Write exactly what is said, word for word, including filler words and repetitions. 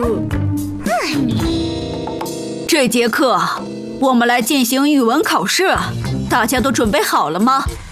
这节课我们来进行语文考试，大家都准备好了吗？